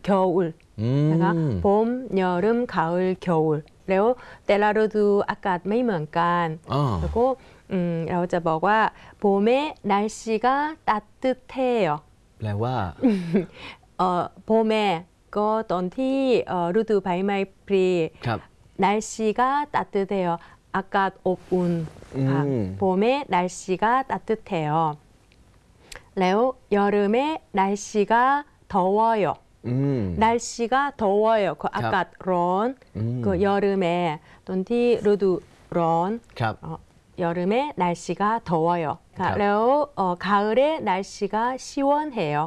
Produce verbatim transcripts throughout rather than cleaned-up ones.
겨울.นะคะ봄, 여름, 가을, 겨울. แล้วแต่ละฤดูอากาศไม่เหมือนกันแล้วก็เราจะบอกว่า봄에 날씨가 따뜻해요. แปลว่าเอ่อ봄에ก็ตอนที่ฤดูใบไม้ผลิ날씨가 따뜻해요. อากาศอบอุ่นค่ะ봄에 날씨가 따뜻해요. แล้ว 여름에 날씨가 더워요. 날씨가 더워요. 그 아까 런, 그 여름에 던티 르두 런. 어, 여름에 날씨가 더워요. 그리고 어, 가을에 날씨가 시원해요.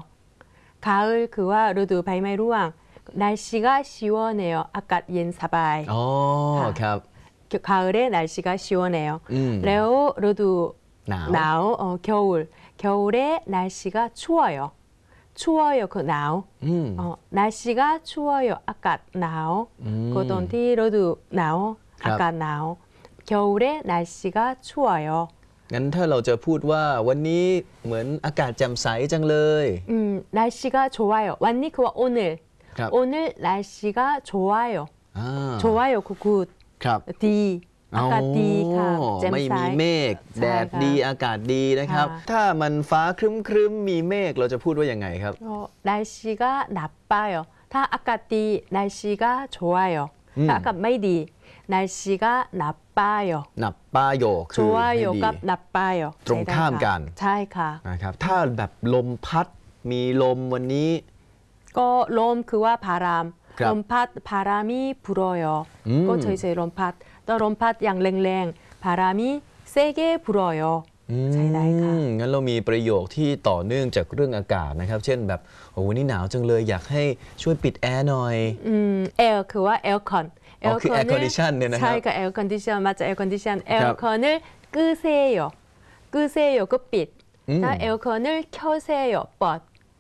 가을 그와 르두 바이마이루왕 날씨가 시원해요. 아까 옌사바이. 어, 가. 가을에 날씨가 시원해요. 음. 그리고 르두 나우, 어, 겨울. 겨울에 날씨가 추워요. 추워요. 그 나우. 음. 어, 날씨가 추워요. 아까 나우. 음. 그 돈티 러두 나우. 아까 나우. 겨울에 날씨가 추워요. งั้นถ้าเราจะพูดว่าวันนี้เหมือนอากาศแจ่มใสจังเลย 음, 날씨가 좋아요. 완니 그와 오늘. 오늘 날씨가 좋아요. 아. 좋아요. 그 굿. 디. อากาศดีค่ะแจ่มใสไม่มีเมฆแดดดีอากาศดีนะครับถ้ามันฟ้าครึ้มๆมีเมฆเราจะพูดว่ายังไงครับ날씨가 나빠요.ถ้าอากาศดี날씨가 좋아요. ถ้าอากาศไม่ดี 날씨가 나빠요. 나빠요 คือไม่ดี 좋아요กับ나빠요 ตรงข้ามกันใช่ค่ะนะครับถ้าแบบลมพัดมีลมวันนี้ก็ลมคือว่า바람ลมพัด바람이 불어요. ก็เฉยๆลมพัดแต่ลมพัดอย่างแรงๆ바람이 세게 불어요.ใช่ได้ค่ะงั้นเรามีประโยคที่ต่อเนื่องจากเรื่องอากาศนะครับเช่นแบบโอ้วันนี้หนาวจังเลยอยากให้ช่วยปิดแอร์หน่อยอืมแอร์คือว่าแอร์คอนอ๋อคือแอร์คอนดิชันเนี่ยนะครับใช่ค่ะแอร์คอนดิชันมาจากแอร์คอนดิชันแอร์คอน을 끄세요 끄세요ก็ปิดถ้าแอร์คอน을 켜세요เปิด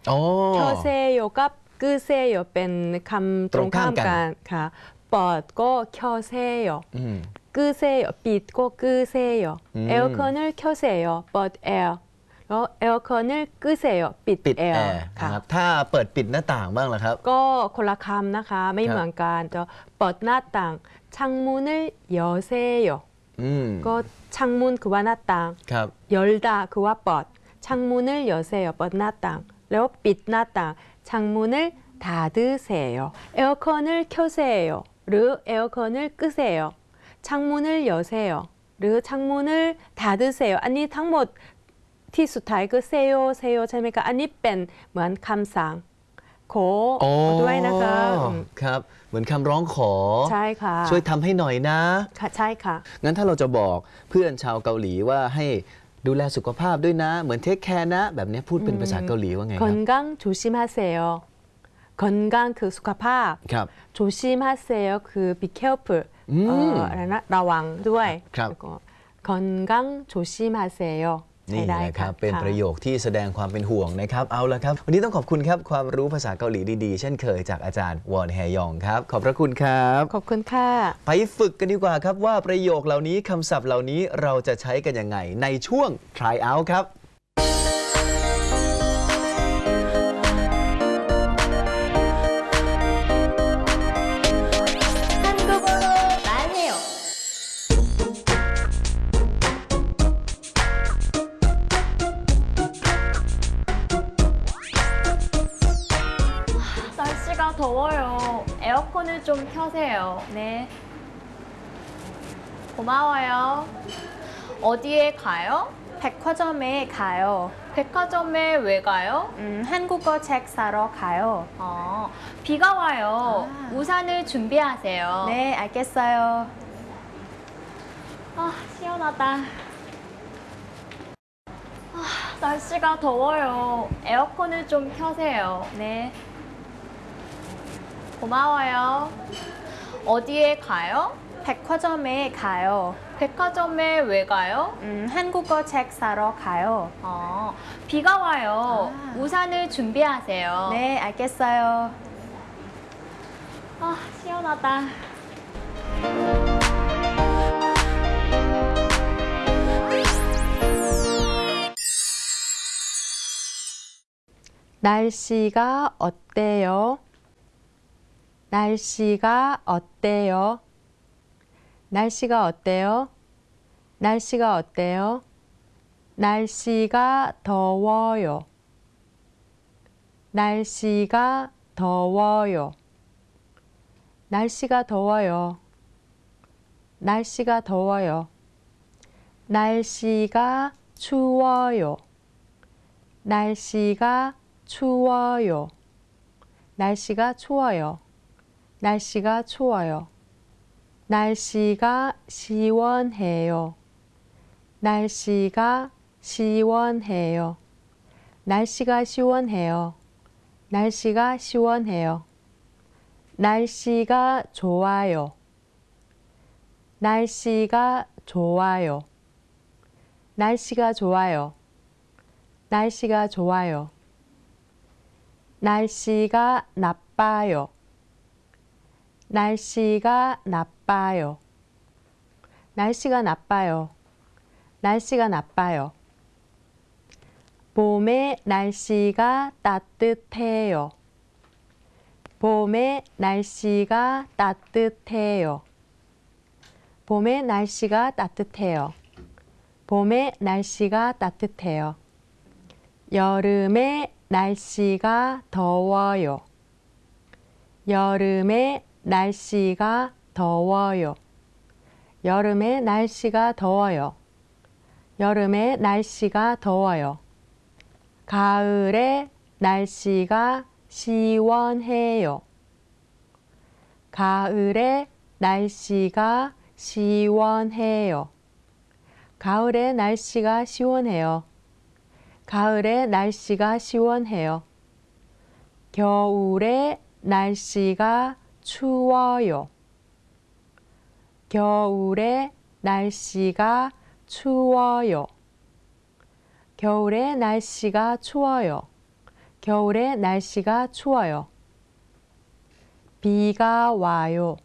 켜세요กับ끄세요เป็นคำตรงข้ามกันค่ะเปิดก็켜세요 끄세요ปิดก็끄세요 에어컨을 켜세요 ปิดแอร์แล้วแอร์คอน을 끄세요ปิดแอร์ค่ะถ้าเปิดปิดหน้าต่างบ้างล่ะครับก็คนละคำนะคะไม่เหมือนกันจะเปิดหน้าต่าง창문을 여세요ก็창문คือว่าหน้าต่าง열다คือว่าเปิด창문을 여세요เปิดหน้าต่างแล้วปิดหน้าต่าง창문을 닫으세요. 에어컨을 켜세요. หรือ 에어컨을 끄세요. 창문을 여세요. หรือ 창문을 닫으세요. อันนี้ทั้งหมดที่สุดท้ายก็เซโยเซโยใช่ไหมคะอันนี้เป็นเหมือนคำสั่งขอด้วยนะคะครับเหมือนคำร้องขอใช่ค่ะช่วยทำให้หน่อยนะค่ะใช่ค่ะงั้นถ้าเราจะบอกเพื่อนชาวเกาหลีว่าให้ดูแลสุขภาพด้วยนะเหมือนเทคแคร์นะแบบนี้พูดเป็นภาษาเกาหลีว่าไงครับ 건강조심하세요 건강 그สุขภาพ 조심하세요 그 be carefulเอ่ออะไรนะระวังด้วยแล้วก็건강 조심하세요 นี่แหละครับเป็นประโยคที่แสดงความเป็นห่วงนะครับเอาละครับวันนี้ต้องขอบคุณครับความรู้ภาษาเกาหลีดีๆเช่นเคยจากอาจารย์วอนแฮยองครับขอบพระคุณครับขอบคุณค่ะไปฝึกกันดีกว่าครับว่าประโยคเหล่านี้คำศัพท์เหล่านี้เราจะใช้กันยังไงในช่วง try out ครับ 더워요. 에어컨을 좀 켜세요. 네. 고마워요. 어디에 가요? 백화점에 가요. 백화점에 왜 가요? 음, 한국어 책 사러 가요. 아, 비가 와요. 아. 우산을 준비하세요. 네, 알겠어요. 아, 시원하다. 아, 날씨가 더워요. 에어컨을 좀 켜세요. 네. 고마워요. 어디에 가요? 백화점에 가요. 백화점에 왜 가요? 음, 한국어 책 사러 가요. 아, 비가 와요. 아. 우산을 준비하세요. 네, 알겠어요. 아, 시원하다. 날씨가 어때요? 날씨가 어때요? 날씨가 어때요? 날씨가 어때요? 날씨가 더워요. 날씨가 더워요. 날씨가 더워요. 날씨가 더워요. 날씨가 추워요. 날씨가 추워요. 날씨가 추워요. 날씨가 추워요. 날씨가 시원해요. 날씨가 시원해요. 날씨가 시원해요. 날씨가 시원해요. 날씨가 좋아요. 날씨가 좋아요. 날씨가 좋아요. 날씨가 좋아요. 날씨가 나빠요. 날씨가 나빠요. 날씨가 나빠요. 날씨가 나빠요. 봄에 날씨가 따뜻해요. 봄에 날씨가 따뜻해요. 봄에 날씨가 따뜻해요. 봄에 날씨가 따뜻해요. 여름에 날씨가 더워요. 여름에 날씨가 더워요. 여름에 날씨가 더워요. 여름에 날씨가 더워요. 가을에 날씨가 시원해요. 가을에 날씨가 시원해요. 가을에 날씨가 시원해요. 가을에 날씨가 시원해요. 겨울에 날씨가 추워요. 겨울에 날씨가 추워요. 겨울에 날씨가 추워요. 겨울에 날씨가 추워요. 비가 와요.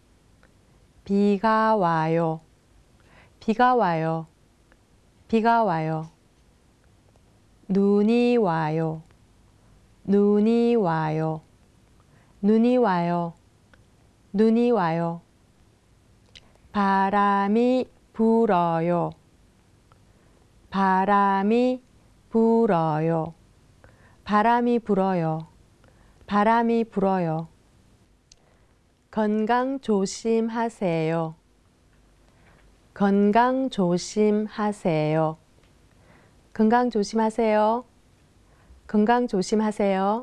비가 와요. 비가 와요. 비가 와요. 눈이 와요. 눈이 와요. 눈이 와요. 눈이 와요. 바람이 불어요. 바람이 불어요. 바람이 불어요. 바람이 불어요. 건강 조심하세요. 건강 조심하세요. 건강 조심하세요. 건강 조심하세요.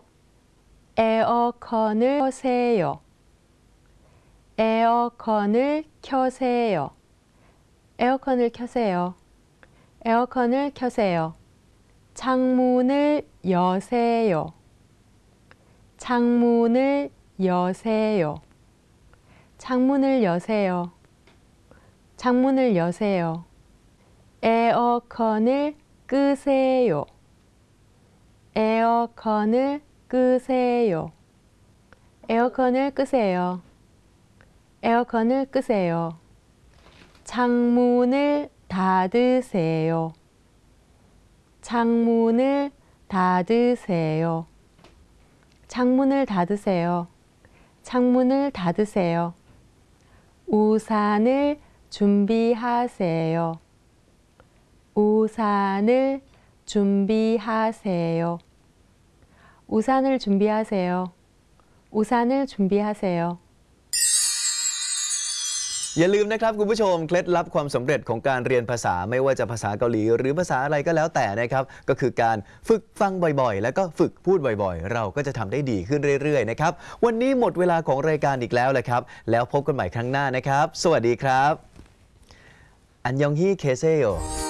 에어컨을 켜세요. 에어컨을 켜세요. 에어컨을 켜세요. 에어컨을 켜세요. 창문을 여세요. 창문을 여세요. 창문을 여세요. 창문을 여세요. 에어컨을 끄세요. 에어컨을 끄세요. 에어컨을 끄세요. 에어컨을 끄세요. 창문을 닫으세요. 창문을 닫으세요. 창문을 닫으세요. 창문을 닫으세요. 우산을 준비하세요. 우산을 준비하세요. 우산을 준비하세요. 우산을 준비하세요. อย่าลืมนะครับคุณผู้ชมเคล็ดลับความสำเร็จของการเรียนภาษาไม่ว่าจะภาษาเกาหลีหรือภาษาอะไรก็แล้วแต่นะครับก็คือการฝึกฟังบ่อยๆแล้วก็ฝึกพูดบ่อยๆเราก็จะทำได้ดีขึ้นเรื่อยๆนะครับวันนี้หมดเวลาของรายการอีกแล้วแหละครับแล้วพบกันใหม่ครั้งหน้านะครับสวัสดีครับอันยองฮีเคเซโย